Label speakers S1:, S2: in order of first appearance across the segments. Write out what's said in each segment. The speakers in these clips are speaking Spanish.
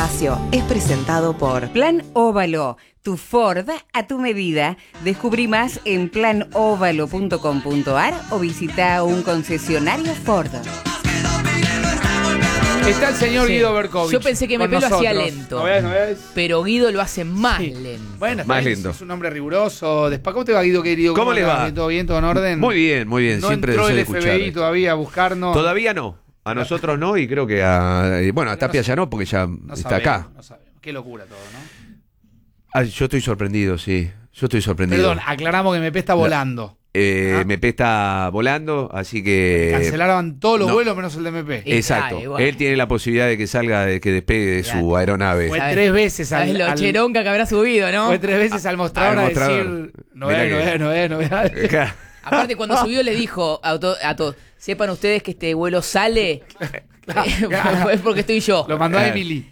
S1: espacio es presentado por
S2: Plan Óvalo, tu Ford a tu medida. Descubrí más en planovalo.com.ar o visita un concesionario Ford.
S3: Está el señor Guido Berkovich.
S4: Yo pensé que MP lo hacía lento.
S3: ¿No ves?
S4: Pero Guido lo hace más
S3: Sí.
S4: lento.
S3: Bueno,
S5: Más
S3: está
S5: lento.
S3: Es un hombre riguroso. ¿Cómo te va, Guido, querido?
S5: ¿Cómo les va?
S3: ¿Todo bien? ¿Todo en orden?
S5: Muy bien, muy bien.
S3: No
S5: Siempre
S3: entró
S5: deseo
S3: el
S5: escuchar
S3: FBI
S5: esto.
S3: todavía a buscarnos.
S5: Todavía no. A nosotros no, y creo que a Tapia ya no, porque ya
S3: No
S5: está
S3: sabemos,
S5: acá.
S3: No sabemos. Qué locura todo, ¿no?
S5: Yo estoy sorprendido, sí. Yo estoy sorprendido.
S3: Perdón, aclaramos que MP está volando.
S5: MP está volando, así que...
S3: Cancelaron todos los
S5: no.
S3: vuelos menos el de MP.
S5: Exacto.
S4: Igual.
S5: Él tiene la posibilidad de que salga, de que despegue de su aeronave.
S3: Fue
S4: ¿Sabes?
S3: 3 veces
S4: ¿Sabes lo cheronca que habrá subido, no?
S3: Fue 3 veces al mostrador
S5: al
S3: a
S5: mostrador.
S3: decir
S5: Mirá
S3: novedades.
S4: Aparte, cuando subió le dijo a todos, sepan ustedes que este vuelo sale, es porque estoy yo.
S3: Lo mandó a
S5: Claro.
S3: Emily.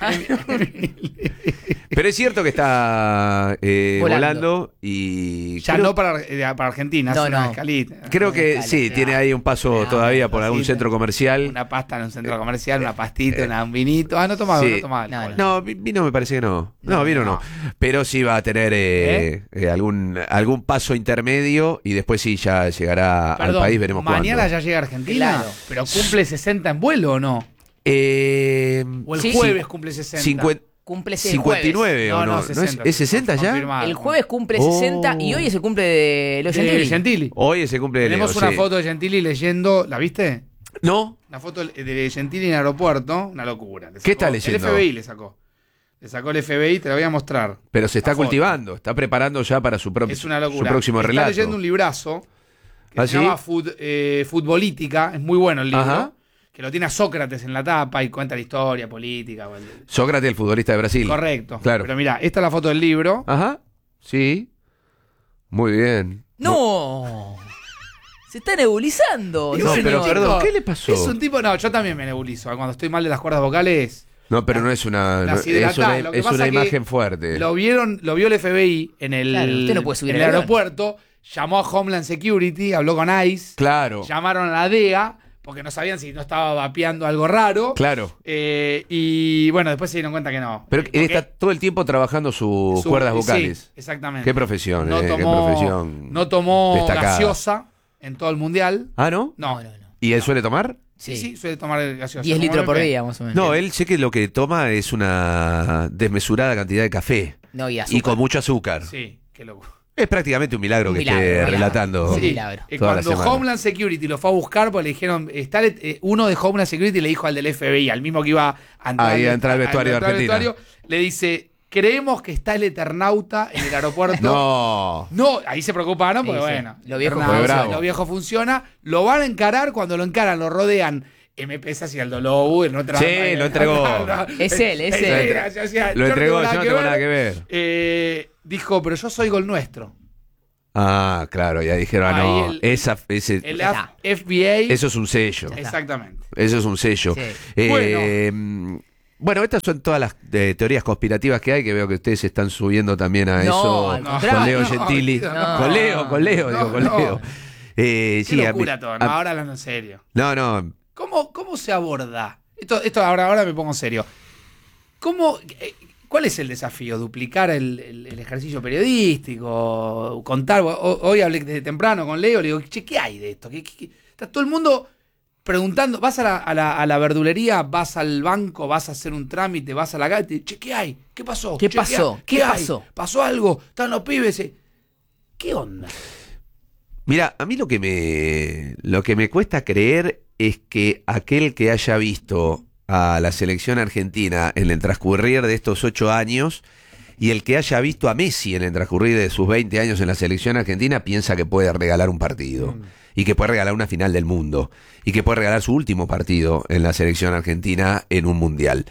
S5: Pero es cierto que está volando.
S4: Volando.
S5: Y
S3: Ya
S5: creo,
S3: no para Argentina,
S4: No,
S3: es una
S4: no.
S3: escalita.
S5: creo que sí, tiene ahí un paso todavía por algún
S3: pasita.
S5: centro comercial.
S3: Una pasta en un centro comercial, una pastita, un vinito. No tomaba,
S5: Sí.
S3: no tomaba.
S4: No,
S3: alcohol.
S5: No, vino me parece que no. No, vino no. Pero sí va a tener algún paso intermedio y después sí ya llegará
S3: Perdón,
S5: al país, veremos
S3: mañana
S5: cuándo.
S3: ya llega a Argentina,
S4: Claro.
S3: pero cumple 60 en vuelo o no? O el
S4: Sí.
S3: jueves cumple 60.
S4: Cumple ese
S5: 59
S3: No,
S5: o no.
S3: no,
S5: ¿No
S3: 60,
S5: ¿Es 60 ya?
S3: confirmado.
S4: El jueves cumple
S5: Oh.
S4: 60 y hoy es el cumple de Leo
S3: De
S4: Gentili.
S3: Gentili.
S5: Hoy es el cumple de
S3: Tenemos
S5: Leo,
S3: una
S5: sí.
S3: foto de Gentili leyendo, ¿la viste?
S5: No,
S3: Una foto de Gentili en el aeropuerto, una locura. Le
S5: ¿Qué
S3: sacó-
S5: está leyendo?
S3: El FBI le sacó. Le sacó el FBI, te la voy a mostrar.
S5: pero se está
S3: La foto.
S5: cultivando, está preparando ya para su
S3: Es una
S5: su
S3: locura.
S5: próximo
S3: Está
S5: relato.
S3: leyendo un librazo que
S5: ¿Ah,
S3: se
S5: sí?
S3: llama Futbolítica. Es muy bueno el libro.
S5: Ajá.
S3: Que lo tiene a Sócrates en la tapa y cuenta la historia política.
S5: Sócrates, el futbolista de Brasil.
S3: Correcto.
S5: Claro.
S3: Pero mira, esta es la foto del libro.
S5: Ajá, sí. Muy bien.
S4: ¡No! Se está nebulizando.
S3: Y
S5: No,
S3: bueno,
S5: pero
S3: chico,
S5: perdón, ¿qué le pasó?
S3: Es un tipo, no, yo también me nebulizo. Cuando estoy mal de las cuerdas vocales,
S5: No, pero no es una,
S3: las
S5: no- es
S3: hidratás.
S5: una,
S3: Lo que
S5: es
S3: pasa
S5: una
S3: que
S5: imagen fuerte.
S3: lo vio el FBI en el,
S4: Claro, usted no puede subir
S3: en el
S4: al avión.
S3: aeropuerto, llamó a Homeland Security, habló con ICE,
S5: Claro,
S3: llamaron a la DEA, porque no sabían si no estaba vapeando algo raro.
S5: claro.
S3: Y bueno, después se dieron cuenta que no.
S5: Pero él
S3: Porque
S5: está todo el tiempo trabajando sus cuerdas vocales.
S3: Sí, exactamente.
S5: Qué profesión,
S3: No
S5: qué
S3: tomó,
S5: profesión.
S3: no tomó
S5: destacada.
S3: gaseosa en todo el mundial.
S5: Ah, ¿no?
S3: No.
S4: No.
S5: ¿Y él suele tomar?
S3: Sí, suele tomar gaseosa.
S4: 10
S3: como
S4: litros por
S3: MP.
S4: día, más o menos.
S5: No, él sé que lo que toma es una desmesurada cantidad de café.
S4: No, y
S5: Y
S4: azúcar.
S5: con mucho azúcar.
S3: Sí, qué loco.
S5: Es prácticamente un milagro
S4: Un
S5: que
S4: milagro,
S5: esté
S4: milagro.
S5: relatando.
S4: Sí.
S3: Sí,
S4: milagro.
S5: Toda la
S3: cuando
S5: semana.
S3: Homeland Security lo fue a buscar, pues le dijeron, uno de Homeland Security le dijo al del FBI, al mismo que iba a entrar,
S5: Ahí a entrar al vestuario de Argentina.
S3: le dice, creemos que está el Eternauta en el aeropuerto.
S5: No.
S3: No, ahí se preocuparon, porque
S4: Sí, sí.
S3: bueno,
S4: Lo viejo
S3: Eternauta,
S5: fue bravo.
S3: lo viejo funciona, lo van a encarar, cuando lo encaran, lo rodean. MP hacía el Dolou, no
S5: Sí, lo entregó.
S4: Es él, es él.
S5: Lo entregó, yo no tengo nada que ver.
S3: Dijo, pero yo soy gol nuestro.
S5: Ah, claro, ya dijeron,
S3: Ahí
S5: no,
S3: el-
S5: ese,
S3: El
S4: Ya
S3: FBA.
S5: eso es un sello.
S3: Exactamente.
S5: Eso es un sello.
S4: Sí.
S5: Bueno, estas son todas las teorías conspirativas que hay, que veo que ustedes se están subiendo también a
S4: No,
S5: eso
S4: al
S5: con
S4: contrario.
S5: Leo
S3: No,
S5: Gentili.
S3: no.
S5: Con Leo,
S3: No,
S5: digo, con
S3: no.
S5: Leo.
S3: Qué
S5: Sí,
S3: locura todo, ¿no? Ahora hablando en serio.
S5: no,
S3: ¿Cómo se aborda? Esto ahora me pongo en serio. ¿Cuál es el desafío? ¿Duplicar el ejercicio periodístico? ¿Contar? Hoy hablé desde temprano con Leo, le digo, che, ¿qué hay de esto? Está todo el mundo preguntando, vas a la verdulería, vas al banco, vas a hacer un trámite, vas a la calle, che, ¿qué hay? ¿Qué pasó?
S4: ¿Qué
S3: Che,
S4: pasó?
S3: ¿Qué
S4: ¿Qué
S3: hay?
S4: pasó?
S3: ¿Pasó algo? ¿Están los pibes? ¿Qué onda?
S5: Mira, a mí lo que me cuesta creer es que aquel que haya visto a la selección argentina en el transcurrir de estos 8 años y el que haya visto a Messi en el transcurrir de sus 20 años en la selección argentina piensa que puede regalar un partido y que puede regalar una final del mundo y que puede regalar su último partido en la selección argentina en un mundial.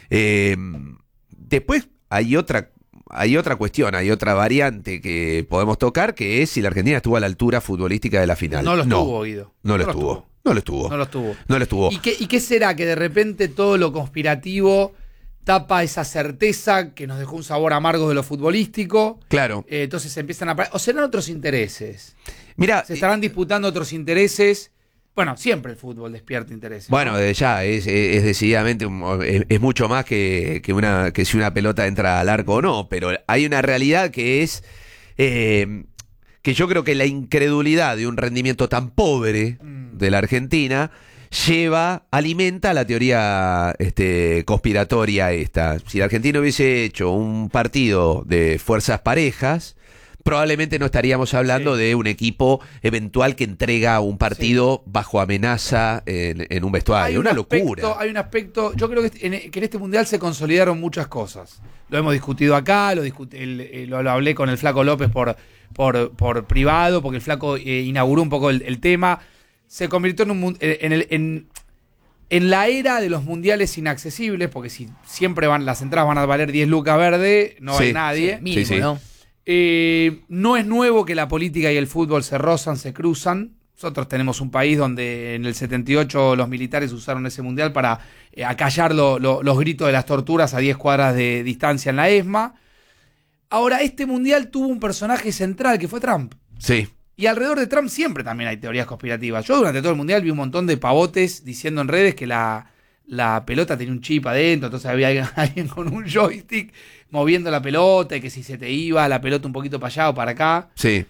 S5: Después hay otra cuestión, hay otra variante que podemos tocar, que es si la Argentina estuvo a la altura futbolística de la final.
S3: No lo estuvo, Guido.
S5: No lo estuvo. No lo estuvo.
S3: No lo estuvo.
S5: No lo estuvo.
S3: ¿Y qué será que de repente todo lo conspirativo tapa esa certeza que nos dejó un sabor amargo de lo futbolístico?
S5: Claro.
S3: Entonces empiezan a... ¿O serán otros intereses?
S5: Mira,
S3: ¿Se estarán disputando otros intereses Bueno, siempre el fútbol despierta interés.
S5: Bueno, desde ya, es decididamente, es mucho más que si una pelota entra al arco o no, pero hay una realidad que es que yo creo que la incredulidad de un rendimiento tan pobre de la Argentina alimenta la teoría conspiratoria esta. Si la Argentina hubiese hecho un partido de fuerzas parejas, probablemente no estaríamos hablando de un equipo eventual que entrega un partido bajo amenaza en un vestuario. Una locura.
S3: Hay un aspecto, yo creo que en este Mundial se consolidaron muchas cosas. Lo hemos discutido acá, lo hablé con el Flaco López por privado, porque el Flaco inauguró un poco el tema. Se convirtió en la era de los mundiales inaccesibles, porque si siempre las entradas van a valer 10 lucas verde, no hay nadie.
S4: Sí, mínimo,
S5: Sí.
S4: ¿no?
S3: No es nuevo que la política y el fútbol se rozan, se cruzan. Nosotros tenemos un país donde en el 78 los militares usaron ese mundial para acallar los gritos de las torturas a 10 cuadras de distancia en la ESMA. Ahora, este mundial tuvo un personaje central que fue Trump.
S5: Sí.
S3: Y alrededor de Trump siempre también hay teorías conspirativas. Yo durante todo el mundial vi un montón de pavotes diciendo en redes que la pelota tenía un chip adentro, entonces había alguien con un joystick moviendo la pelota y que si se te iba la pelota un poquito para allá o para acá.
S5: Sí.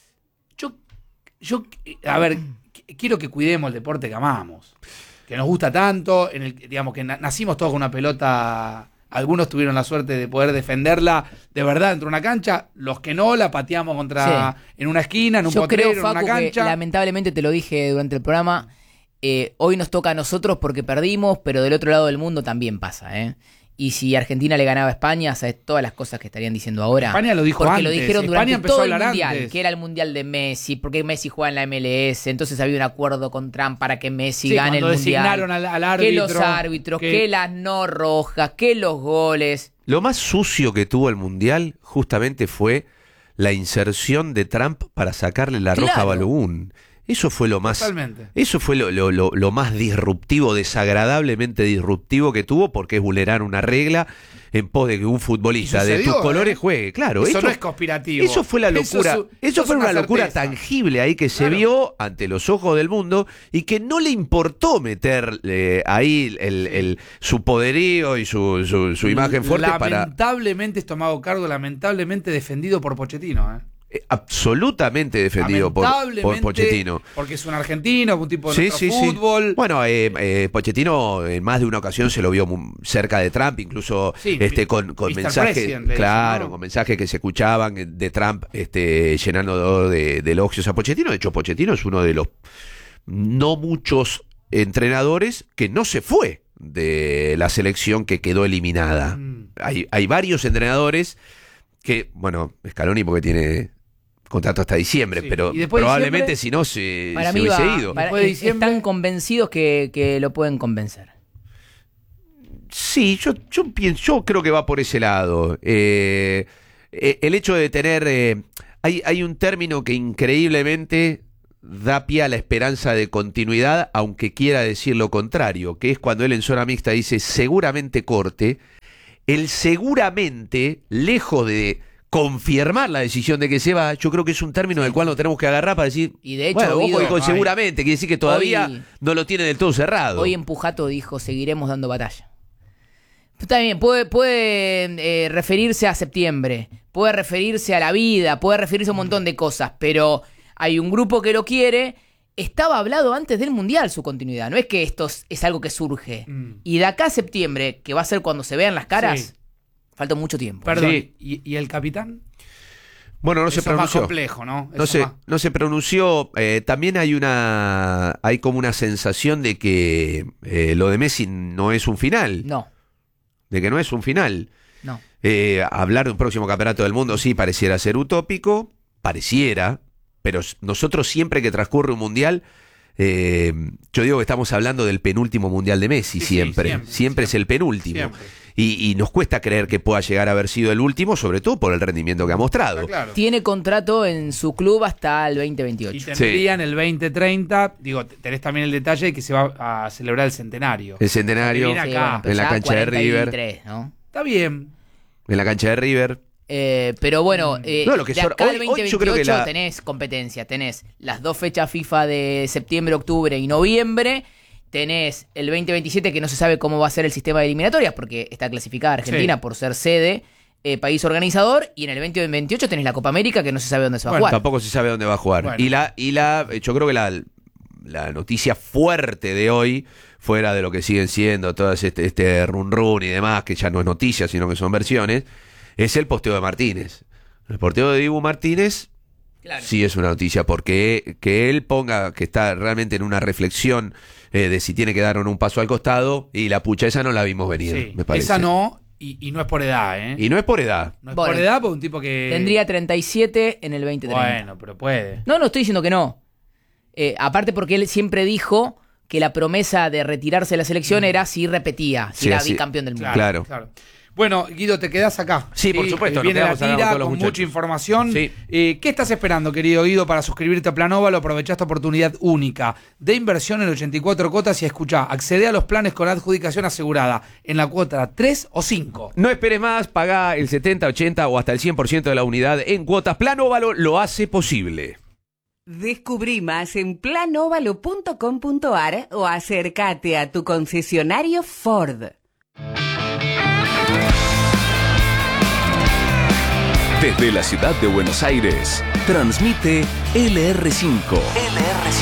S3: Yo a ver, quiero que cuidemos el deporte que amamos, que nos gusta tanto, digamos que nacimos todos con una pelota. Algunos tuvieron la suerte de poder defenderla de verdad dentro de una cancha. Los que no, la pateamos en una esquina, en un potrero, en una cancha.
S4: Que, lamentablemente te lo dije durante el programa, hoy nos toca a nosotros porque perdimos, pero del otro lado del mundo también pasa, ¿eh? Y si Argentina le ganaba a España, ¿sabes todas las cosas que estarían diciendo ahora?
S3: España lo dijo
S4: porque
S3: antes.
S4: Lo dijeron
S3: España
S4: durante
S3: empezó
S4: todo
S3: a
S4: el
S3: hablar
S4: mundial,
S3: antes.
S4: que era el mundial de Messi, porque Messi juega en la MLS, entonces había un acuerdo con Trump para que Messi
S3: Sí,
S4: gane el
S3: cuando
S4: mundial.
S3: designaron al árbitro.
S4: Que los árbitros, que las no rojas, que los goles.
S5: Lo más sucio que tuvo el Mundial justamente fue la inserción de Trump para sacarle la roja a Balogun. Eso fue lo más.
S3: Totalmente.
S5: Eso fue lo más disruptivo, desagradablemente disruptivo que tuvo, porque es vulnerar una regla en pos de que un futbolista de tus colores juegue. Claro,
S3: eso
S5: esto
S3: no es conspirativo.
S5: Eso fue la locura. Eso fue una locura tangible ahí que se vio ante los ojos del mundo y que no le importó meter ahí su poderío y su imagen fuerte
S3: lamentablemente esto me hago cargo, lamentablemente defendido por Pochettino,
S5: absolutamente defendido por Pochettino.
S3: Porque es un argentino, un tipo de fútbol.
S5: Sí. Bueno, Pochettino en más de una ocasión se lo vio cerca de Trump, incluso con mensajes, claro, con mensajes que se escuchaban de Trump llenando de elogios a Pochettino. De hecho, Pochettino es uno de los no muchos entrenadores que no se fue de la selección que quedó eliminada. Hay varios entrenadores que, bueno, Scaloni porque tiene contrato hasta diciembre, pero probablemente si no se hubiese ido.
S4: Están convencidos que lo pueden convencer.
S5: Sí, yo creo que va por ese lado. El hecho de tener... hay un término que increíblemente da pie a la esperanza de continuidad, aunque quiera decir lo contrario, que es cuando él en zona mixta dice seguramente corte. El seguramente, lejos de confirmar la decisión de que se va, yo creo que es un término del cual nos tenemos que agarrar para decir,
S4: y de hecho,
S5: bueno,
S4: Guido,
S5: ojo, seguramente, quiere decir que todavía no lo tiene del todo cerrado.
S4: Hoy en Pujato dijo, seguiremos dando batalla. Está bien, puede referirse a septiembre, puede referirse a la vida, puede referirse a un montón de cosas, pero hay un grupo que lo quiere. Estaba hablado antes del Mundial su continuidad, no es que esto es algo que surge. Y de acá a septiembre, que va a ser cuando se vean las caras, falta mucho tiempo.
S3: Perdón, ¿y el capitán?
S5: Bueno, no se pronunció.
S3: Es más complejo, ¿no?
S5: No se pronunció. También hay como una sensación de que lo de Messi no es un final.
S4: No.
S5: De que no es un final.
S4: No.
S5: Hablar de un próximo campeonato del mundo sí pareciera ser utópico, pero nosotros siempre que transcurre un mundial, yo digo que estamos hablando del penúltimo mundial de Messi, siempre es el penúltimo. Y nos cuesta creer que pueda llegar a haber sido el último, sobre todo por el rendimiento que ha mostrado.
S3: Claro.
S4: Tiene contrato en su club hasta el 2028.
S3: Y tendría en el 2030, tenés también el detalle de que se va a celebrar el centenario.
S5: El centenario,
S3: acá.
S5: en la cancha
S4: 43,
S5: de River.
S4: ¿no?
S3: Está bien.
S5: En la cancha de River.
S4: Pero bueno,
S5: No, lo que
S4: de
S5: son-
S4: acá al
S5: hoy
S4: 2028
S5: yo creo que
S4: tenés competencia. Tenés las 2 fechas FIFA de septiembre, octubre y noviembre. Tenés el 2027 que no se sabe cómo va a ser el sistema de eliminatorias porque está clasificada Argentina
S3: Sí.
S4: por ser sede, país organizador. Y en el 2028 tenés la Copa América que no se sabe dónde se va a
S3: Bueno,
S4: jugar.
S5: Tampoco se sabe dónde va a jugar.
S3: Bueno.
S5: Yo creo que la noticia fuerte de hoy, fuera de lo que siguen siendo todas este run run y demás, que ya no es noticia, sino que son versiones, es el posteo de Martínez. El posteo de Dibu Martínez
S4: Claro.
S5: sí es una noticia, porque que él ponga que está realmente en una reflexión de si tiene que dar o no un paso al costado, y la pucha, esa no la vimos venir,
S3: Sí,
S5: me parece.
S3: esa no, y no es por edad, ¿eh?
S5: Y no es por edad.
S3: No es
S4: Bueno,
S3: por edad, porque un tipo que...
S4: Tendría 37 en el 2030.
S3: Bueno, pero puede.
S4: No estoy diciendo que no. Aparte porque él siempre dijo que la promesa de retirarse de la selección era si repetía, si
S5: Sí,
S4: era
S5: así.
S4: bicampeón del mundo.
S5: Claro.
S3: Bueno, Guido, te quedás acá.
S5: Sí, por supuesto, nos
S3: Viene la
S5: quedamos acá con
S3: tira
S5: todos los
S3: con
S5: muchachos.
S3: mucha información.
S5: Sí.
S3: ¿Qué estás esperando, querido Guido, para suscribirte a Plan Óvalo? Aprovechá esta oportunidad única de inversión en 84 cuotas y escuchá, accede a los planes con adjudicación asegurada en la cuota 3 o 5.
S5: No esperes más, paga el 70, 80 o hasta el 100% de la unidad en cuotas. Plan Óvalo lo hace posible.
S2: Descubrí más en planovalo.com.ar o acércate a tu concesionario Ford.
S6: Desde la ciudad de Buenos Aires, transmite LR5. LR5.